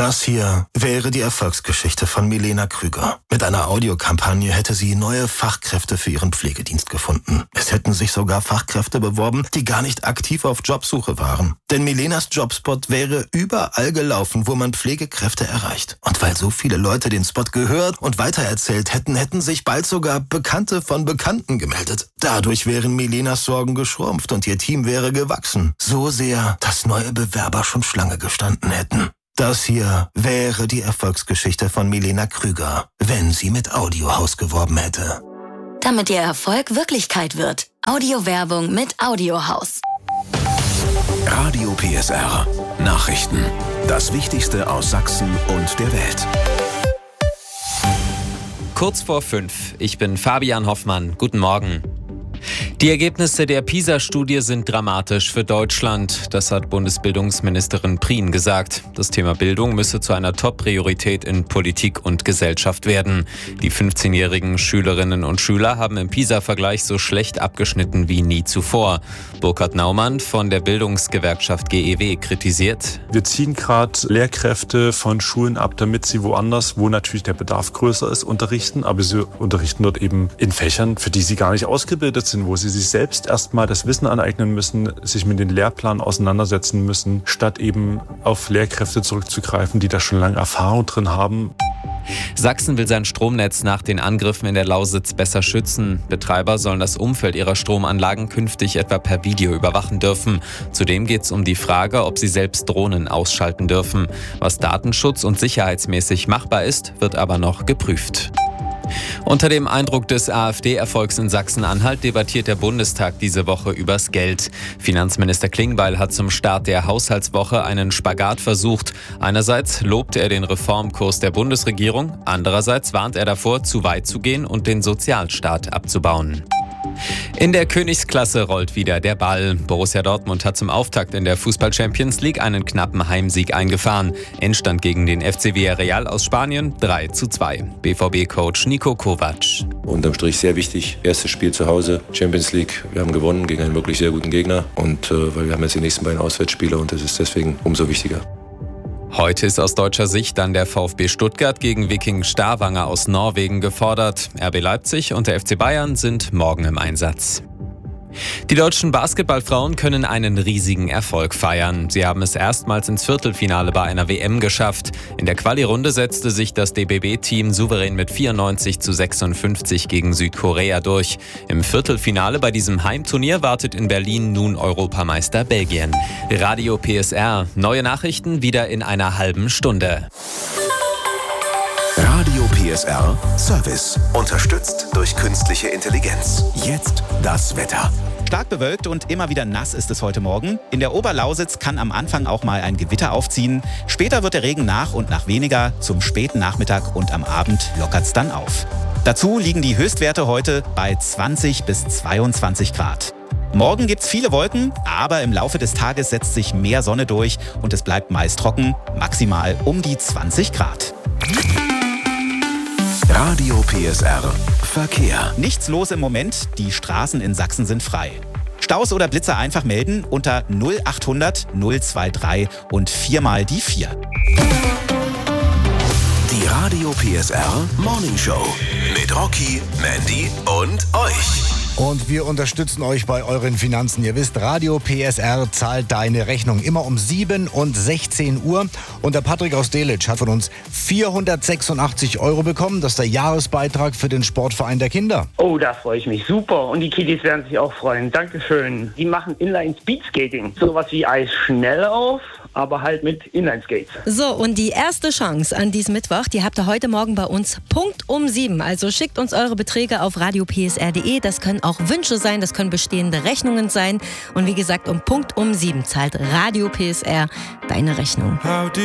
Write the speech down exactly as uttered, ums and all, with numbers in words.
Das hier wäre die Erfolgsgeschichte von Milena Krüger. Mit einer Audiokampagne hätte sie neue Fachkräfte für ihren Pflegedienst gefunden. Es hätten sich sogar Fachkräfte beworben, die gar nicht aktiv auf Jobsuche waren. Denn Milenas Jobspot wäre überall gelaufen, wo man Pflegekräfte erreicht. Und weil so viele Leute den Spot gehört und weitererzählt hätten, hätten sich bald sogar Bekannte von Bekannten gemeldet. Dadurch wären Milenas Sorgen geschrumpft und ihr Team wäre gewachsen. So sehr, dass neue Bewerber schon Schlange gestanden hätten. Das hier wäre die Erfolgsgeschichte von Milena Krüger, wenn sie mit Audiohaus geworben hätte. Damit ihr Erfolg Wirklichkeit wird. Audiowerbung mit Audiohaus. Radio P S R. Nachrichten. Das Wichtigste aus Sachsen und der Welt. Kurz vor fünf. Ich bin Fabian Hoffmann. Guten Morgen. Die Ergebnisse der PISA-Studie sind dramatisch für Deutschland. Das hat Bundesbildungsministerin Prien gesagt. Das Thema Bildung müsse zu einer Top-Priorität in Politik und Gesellschaft werden. Die fünfzehnjährigen Schülerinnen und Schüler haben im PISA-Vergleich so schlecht abgeschnitten wie nie zuvor. Burkhard Naumann von der Bildungsgewerkschaft G E W kritisiert: Wir ziehen gerade Lehrkräfte von Schulen ab, damit sie woanders, wo natürlich der Bedarf größer ist, unterrichten. Aber sie unterrichten dort eben in Fächern, für die sie gar nicht ausgebildet sind, wo sie sich selbst erstmal das Wissen aneignen müssen, sich mit den Lehrplan auseinandersetzen müssen, statt eben auf Lehrkräfte zurückzugreifen, die da schon lange Erfahrung drin haben. Sachsen will sein Stromnetz nach den Angriffen in der Lausitz besser schützen. Betreiber sollen das Umfeld ihrer Stromanlagen künftig etwa per Video überwachen dürfen. Zudem geht es um die Frage, ob sie selbst Drohnen ausschalten dürfen. Was datenschutz- und sicherheitsmäßig machbar ist, wird aber noch geprüft. Unter dem Eindruck des AfD-Erfolgs in Sachsen-Anhalt debattiert der Bundestag diese Woche übers Geld. Finanzminister Klingbeil hat zum Start der Haushaltswoche einen Spagat versucht. Einerseits lobt er den Reformkurs der Bundesregierung, andererseits warnt er davor, zu weit zu gehen und den Sozialstaat abzubauen. In der Königsklasse rollt wieder der Ball. Borussia Dortmund hat zum Auftakt in der Fußball-Champions League einen knappen Heimsieg eingefahren. Endstand gegen den F C Villarreal aus Spanien drei zu zwei. B V B-Coach Niko Kovac. Unterm Strich sehr wichtig. Erstes Spiel zu Hause, Champions League. Wir haben gewonnen gegen einen wirklich sehr guten Gegner. Und äh, weil wir haben jetzt die nächsten beiden Auswärtsspiele und das ist deswegen umso wichtiger. Heute ist aus deutscher Sicht dann der VfB Stuttgart gegen Viking Stavanger aus Norwegen gefordert. R B Leipzig und der F C Bayern sind morgen im Einsatz. Die deutschen Basketballfrauen können einen riesigen Erfolg feiern. Sie haben es erstmals ins Viertelfinale bei einer W M geschafft. In der Quali-Runde setzte sich das D B B-Team souverän mit vierundneunzig zu sechsundfünfzig gegen Südkorea durch. Im Viertelfinale bei diesem Heimturnier wartet in Berlin nun Europameister Belgien. Radio P S R. Neue Nachrichten wieder in einer halben Stunde. Radio P S R Service. Unterstützt durch künstliche Intelligenz. Jetzt das Wetter. Stark bewölkt und immer wieder nass ist es heute Morgen. In der Oberlausitz kann am Anfang auch mal ein Gewitter aufziehen. Später wird der Regen nach und nach weniger. Zum späten Nachmittag und am Abend lockert es dann auf. Dazu liegen die Höchstwerte heute bei zwanzig bis zweiundzwanzig Grad. Morgen gibt's viele Wolken, aber im Laufe des Tages setzt sich mehr Sonne durch und es bleibt meist trocken, maximal um die zwanzig Grad. Radio P S R Verkehr. Nichts los im Moment, die Straßen in Sachsen sind frei. Staus oder Blitzer einfach melden unter null achthundert null drei drei und viermal die vier. Die Radio P S R Morning Show mit Rocky, Mandy und euch. Und wir unterstützen euch bei euren Finanzen. Ihr wisst, Radio P S R zahlt deine Rechnung immer um sieben und sechzehn Uhr. Und der Patrick aus Delitzsch hat von uns vierhundertsechsundachtzig Euro bekommen. Das ist der Jahresbeitrag für den Sportverein der Kinder. Oh, da freue ich mich. Super. Und die Kiddies werden sich auch freuen. Dankeschön. Die machen Inline-Speedskating. Sowas wie Eisschnelllauf, aber halt mit Inline-Skates. So, und die erste Chance an diesem Mittwoch, die habt ihr heute Morgen bei uns Punkt um sieben. Also schickt uns eure Beträge auf radio p s r punkt d e. Das können auch Wünsche sein, das können bestehende Rechnungen sein. Und wie gesagt, um Punkt um sieben zahlt Radio P S R deine Rechnung.